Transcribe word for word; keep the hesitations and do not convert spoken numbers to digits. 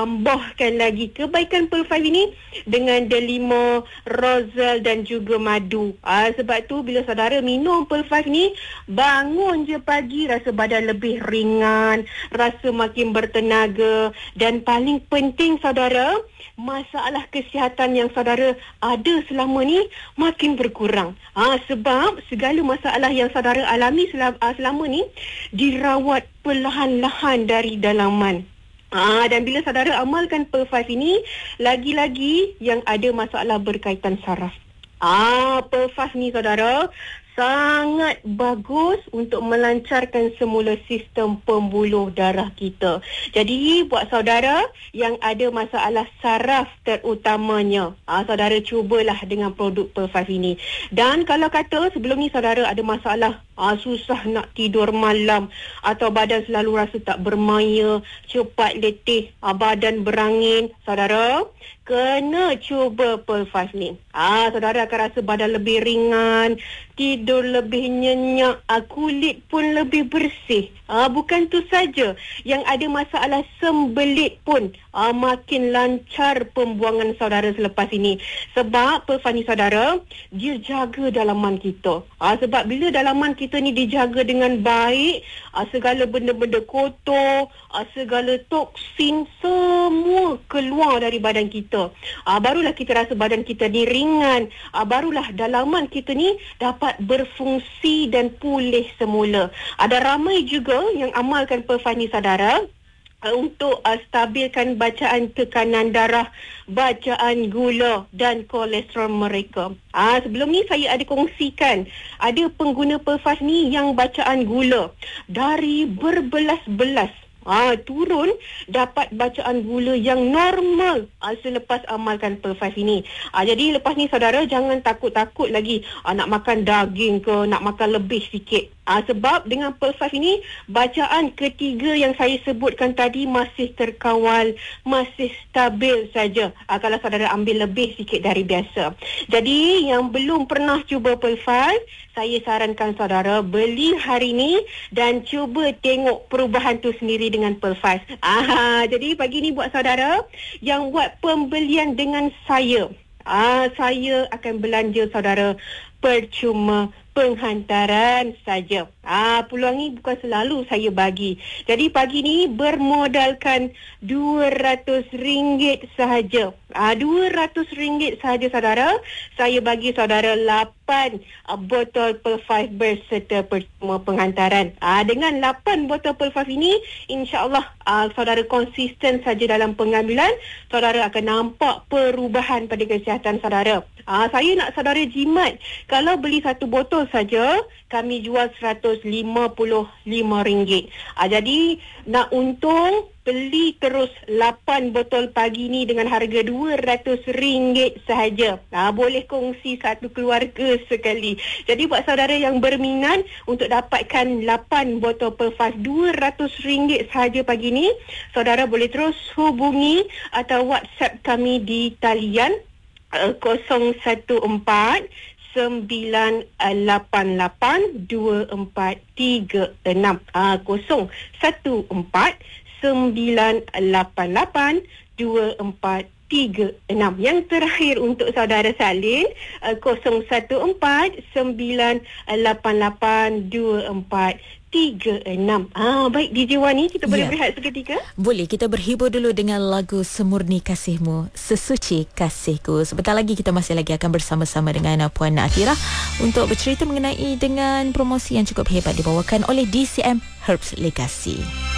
tambahkan lagi kebaikan Pearl Five ini dengan delima, rozal dan juga madu. Ah, sebab tu bila saudara minum Pearl Five ni, bangun je pagi rasa badan lebih ringan, rasa makin bertenaga, dan paling penting saudara, masalah kesihatan yang saudara ada selama ni makin berkurang. Ah, sebab segala masalah yang saudara alami selama, selama ni dirawat perlahan-lahan dari dalaman. Ah, dan bila saudara amalkan Pearl Five ini, lagi-lagi yang ada masalah berkaitan saraf. Ah, Pearl Five ni saudara sangat bagus untuk melancarkan semula sistem pembuluh darah kita. Jadi buat saudara yang ada masalah saraf terutamanya, ah, saudara cubalah dengan produk Pearl Five ini. Dan kalau kata sebelum ni saudara ada masalah ah, susah nak tidur malam, atau badan selalu rasa tak bermaya, cepat letih, ah, badan berangin, saudara kena cuba Pearl Five ni. Ah, saudara akan rasa badan lebih ringan, tidur lebih nyenyak, ah, kulit pun lebih bersih. Ah, bukan tu saja, yang ada masalah sembelit pun ah, makin lancar pembuangan saudara selepas ini. Sebab Pearl Five ni saudara, dia jaga dalaman kita. Ah, sebab bila dalaman kita ni dijaga dengan baik, ah, segala benda-benda kotor, ah, segala toksin semua keluar dari badan kita. Ah, barulah kita rasa badan kita ni ringan. Ah, barulah dalaman kita ni dapat berfungsi dan pulih semula. Ada ramai juga yang amalkan Pearl Five ni saudara, untuk uh, stabilkan bacaan tekanan darah, bacaan gula dan kolesterol mereka. Ah, sebelum ni saya ada kongsikan, ada pengguna Pearl Five ni yang bacaan gula dari berbelas-belas Ah, turun dapat bacaan gula yang normal ah, selepas amalkan Pearl Five ini. Ah, jadi lepas ni saudara jangan takut-takut lagi ah, nak makan daging ke, nak makan lebih sikit. Ah, sebab dengan Pearl Five ini, bacaan ketiga yang saya sebutkan tadi masih terkawal, masih stabil saja. Ah, kalau saudara ambil lebih sikit dari biasa. Jadi yang belum pernah cuba Pearl Five, saya sarankan saudara beli hari ini dan cuba tengok perubahan tu sendiri dengan Pearl Five. Ah, jadi pagi ni buat saudara yang buat pembelian dengan saya, ah, saya akan belanja saudara percuma penghantaran saja. Ah, peluang ni bukan selalu saya bagi. Jadi pagi ni bermodalkan dua ratus ringgit sahaja. Ah, dua ratus ringgit sahaja saudara. Saya bagi saudara lapan uh, botol Pearl Five berserta percuma penghantaran. Ah, dengan lapan botol Pearl Five ini, insya-Allah uh, saudara konsisten saja dalam pengambilan, saudara akan nampak perubahan pada kesihatan saudara. Ah, saya nak saudara jimat, kalau beli satu botol saja, kami jual seratus lima puluh lima ringgit. Ah, jadi nak untung, beli terus lapan botol pagi ni dengan harga dua ratus ringgit sahaja. Ah, boleh kongsi satu keluarga sekali. Jadi buat saudara yang berminat untuk dapatkan lapan botol Pearl Five dua ratus ringgit sahaja pagi ni, saudara boleh terus hubungi atau WhatsApp kami di talian uh, kosong satu empat sembilan lapan lapan dua empat tiga enam. Ah, kosong satu empat sembilan lapan lapan dua empat tiga enam. Yang terakhir untuk saudara salin, uh, kosong satu empat sembilan lapan lapan dua empat tiga enam. Ah, baik D J Wani, kita boleh ya. berehat seketika? Boleh, kita berhibur dulu dengan lagu Semurni Kasihmu, Sesuci Kasihku. Sebentar lagi kita masih lagi akan bersama-sama dengan Puan Athirah untuk bercerita mengenai dengan promosi yang cukup hebat dibawakan oleh D C M Herbs Legacy.